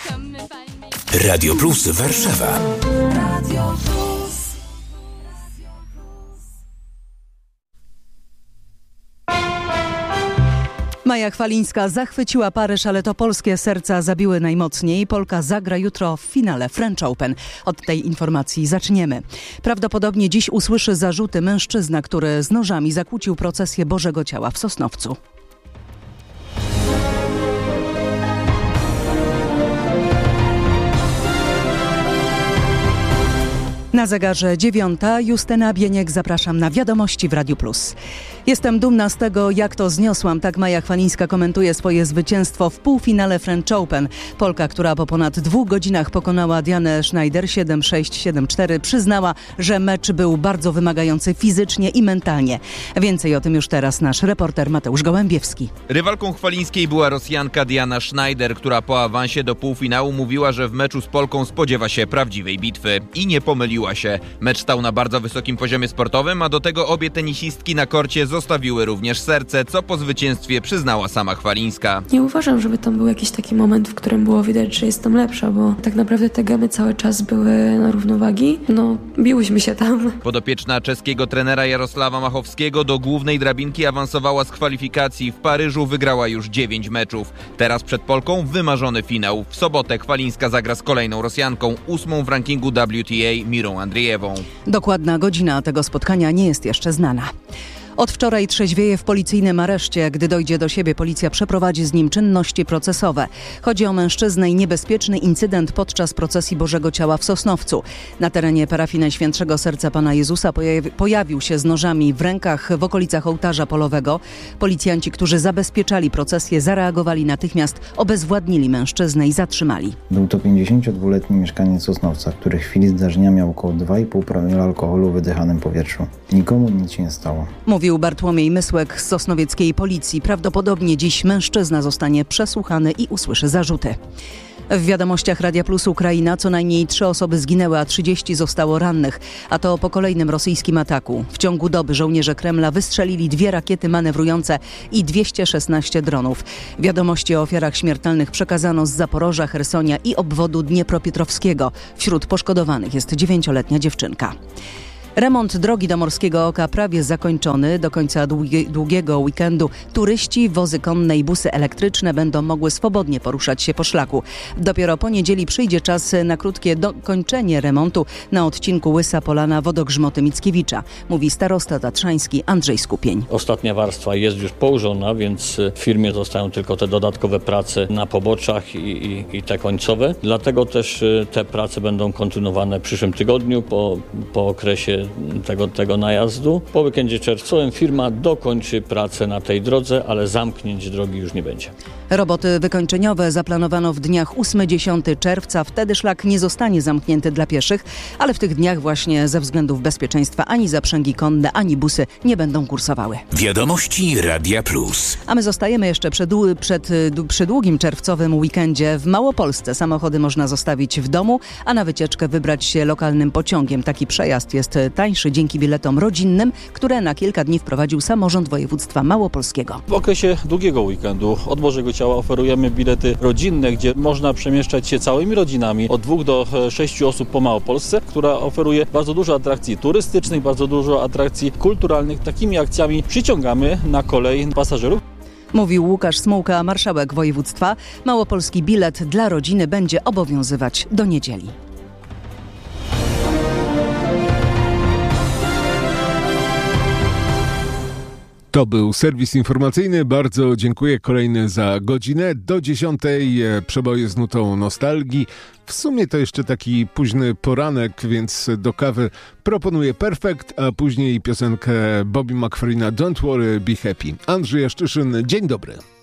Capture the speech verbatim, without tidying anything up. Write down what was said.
Radio Plus Warszawa. Radio Plus. Maja Chwalińska zachwyciła Paryż, ale to polskie serca zabiły najmocniej. Polka zagra jutro w finale French Open. Od tej informacji zaczniemy. Prawdopodobnie dziś usłyszy zarzuty mężczyzna, który z nożami zakłócił procesję Bożego Ciała w Sosnowcu. Na zegarze dziewiąta, Justyna Bieniek, zapraszam na Wiadomości w Radiu Plus. Jestem dumna z tego, jak to zniosłam, tak Maja Chwalińska komentuje swoje zwycięstwo w półfinale French Open. Polka, która po ponad dwóch godzinach pokonała Dianę Schneider siedem sześć siedem cztery, przyznała, że mecz był bardzo wymagający fizycznie i mentalnie. Więcej o tym już teraz nasz reporter Mateusz Gołębiewski. Rywalką Chwalińskiej była Rosjanka Diana Schneider, która po awansie do półfinału mówiła, że w meczu z Polką spodziewa się prawdziwej bitwy. I nie pomyliła się. Mecz stał na bardzo wysokim poziomie sportowym, a do tego obie tenisistki na korcie zostawiły również serce, co po zwycięstwie przyznała sama Chwalińska. Nie uważam, żeby tam był jakiś taki moment, w którym było widać, że jestem lepsza, bo tak naprawdę te gemy cały czas były na równowagi. No, biłyśmy się tam. Podopieczna czeskiego trenera Jarosława Machowskiego do głównej drabinki awansowała z kwalifikacji. W Paryżu wygrała już dziewięć meczów. Teraz przed Polką wymarzony finał. W sobotę Chwalińska zagra z kolejną Rosjanką, ósmą w rankingu W T A Mirą Andrijewą. Dokładna godzina tego spotkania nie jest jeszcze znana. Od wczoraj trzeźwieje w policyjnym areszcie. Gdy dojdzie do siebie, policja przeprowadzi z nim czynności procesowe. Chodzi o mężczyznę i niebezpieczny incydent podczas procesji Bożego Ciała w Sosnowcu. Na terenie parafii Najświętszego Serca Pana Jezusa pojawi- pojawił się z nożami w rękach w okolicach ołtarza polowego. Policjanci, którzy zabezpieczali procesję, zareagowali natychmiast, obezwładnili mężczyznę i zatrzymali. Był to pięćdziesięciodwuletni mieszkaniec Sosnowca, który w chwili zdarzenia miał około dwa i pół promila alkoholu w wydychanym powietrzu. Nikomu nic się nie stało. Mówił Bartłomiej Mysłek z sosnowieckiej policji. Prawdopodobnie dziś mężczyzna zostanie przesłuchany i usłyszy zarzuty. W Wiadomościach Radia Plus Ukraina co najmniej trzy osoby zginęły, a trzydzieści zostało rannych. A to po kolejnym rosyjskim ataku. W ciągu doby żołnierze Kremla wystrzelili dwie rakiety manewrujące i dwieście szesnaście dronów. Wiadomości o ofiarach śmiertelnych przekazano z Zaporoża, Chersonia i obwodu Dniepropietrowskiego. Wśród poszkodowanych jest dziewięcioletnia dziewczynka. Remont drogi do Morskiego Oka prawie zakończony. Do końca długi, długiego weekendu turyści, wozy konne i busy elektryczne będą mogły swobodnie poruszać się po szlaku. Dopiero po niedzieli przyjdzie czas na krótkie dokończenie remontu na odcinku Łysa Polana Wodogrzmoty Mickiewicza, mówi starosta tatrzański Andrzej Skupień. Ostatnia warstwa jest już położona, więc w firmie zostają tylko te dodatkowe prace na poboczach i, i, i te końcowe. Dlatego też te prace będą kontynuowane w przyszłym tygodniu po, po okresie Tego, tego najazdu. Po weekendzie czerwcowym firma dokończy pracę na tej drodze, ale zamknięć drogi już nie będzie. Roboty wykończeniowe zaplanowano w dniach ósmego do dziesiątego czerwca. Wtedy szlak nie zostanie zamknięty dla pieszych, ale w tych dniach właśnie ze względów bezpieczeństwa ani zaprzęgi konne, ani busy nie będą kursowały. Wiadomości Radia Plus. A my zostajemy jeszcze przed, przed, przy długim czerwcowym weekendzie. W Małopolsce samochody można zostawić w domu, a na wycieczkę wybrać się lokalnym pociągiem. Taki przejazd jest tańszy dzięki biletom rodzinnym, które na kilka dni wprowadził samorząd województwa małopolskiego. W okresie długiego weekendu od Bożego Ciała oferujemy bilety rodzinne, gdzie można przemieszczać się całymi rodzinami od dwóch do sześciu osób po Małopolsce, która oferuje bardzo dużo atrakcji turystycznych, bardzo dużo atrakcji kulturalnych. Takimi akcjami przyciągamy na kolej pasażerów. Mówił Łukasz Smułka, marszałek województwa. Małopolski bilet dla rodziny będzie obowiązywać do niedzieli. To był serwis informacyjny. Bardzo dziękuję. Kolejny za godzinę. Do dziesiątej przeboje z nutą nostalgii. W sumie to jeszcze taki późny poranek, więc do kawy proponuję Perfect, a później piosenkę Bobby McFerrina Don't Worry, Be Happy. Andrzej Jaszczyszyn, dzień dobry.